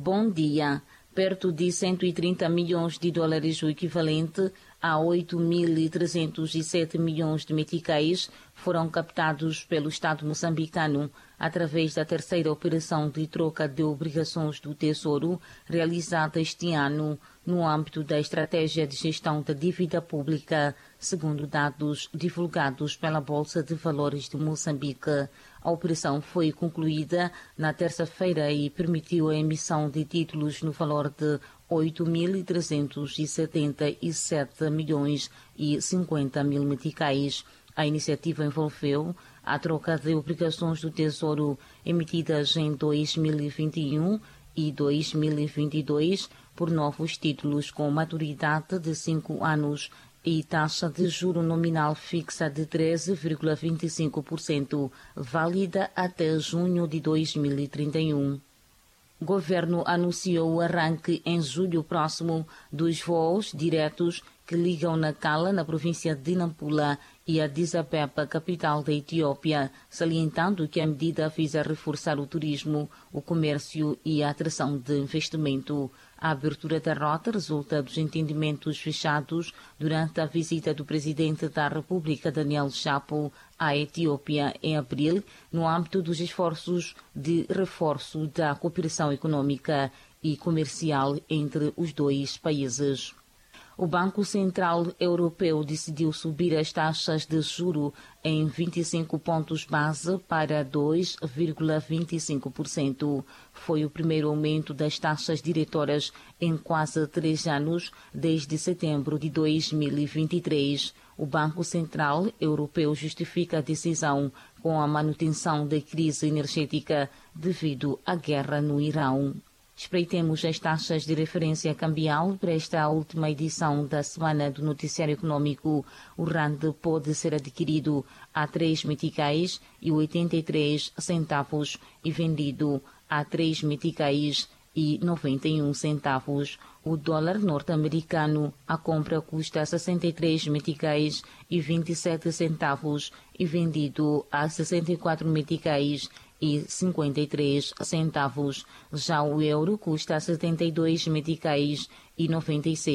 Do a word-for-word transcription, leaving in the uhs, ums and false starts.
Bom dia. Perto de cento e trinta milhões de dólares, o equivalente a oito mil trezentos e sete milhões de meticais, foram captados pelo Estado moçambicano através da terceira operação de troca de obrigações do Tesouro, realizada este ano no âmbito da Estratégia de Gestão da Dívida Pública, segundo dados divulgados pela Bolsa de Valores de Moçambique. A operação foi concluída na terça-feira e permitiu a emissão de títulos no valor de oito mil trezentos e setenta e sete milhões e cinquenta mil meticais. A iniciativa envolveu a troca de obrigações do Tesouro emitidas em dois mil e vinte e um e dois mil e vinte e dois por novos títulos com maturidade de cinco anos e taxa de juro nominal fixa de treze vírgula vinte e cinco por cento, válida até junho de dois mil e trinta e um. O governo anunciou o arranque em julho próximo dos voos diretos que ligam Nacala, na província de Nampula, e Addis Abeba, capital da Etiópia, salientando que a medida visa reforçar o turismo, o comércio e a atração de investimento. A abertura da rota resulta dos entendimentos fechados durante a visita do presidente da República, Daniel Chapo, à Etiópia em abril, no âmbito dos esforços de reforço da cooperação econômica e comercial entre os dois países. O Banco Central Europeu decidiu subir as taxas de juro em vinte e cinco pontos base para dois vírgula vinte e cinco por cento. Foi o primeiro aumento das taxas diretoras em quase três anos, desde setembro de dois mil e vinte e três. O Banco Central Europeu justifica a decisão com a manutenção da crise energética devido à guerra no Irão. Espreitemos as taxas de referência cambial para esta última edição da semana do Noticiário Econômico. O rand pode ser adquirido a três meticais e oitenta e três centavos e vendido a três meticais e noventa e um centavos. O dólar norte-americano, a compra custa sessenta e três meticais e vinte e sete centavos e vendido a sessenta e quatro meticais e cinquenta e três centavos. Já o euro custa setenta e dois meticais e noventa e seis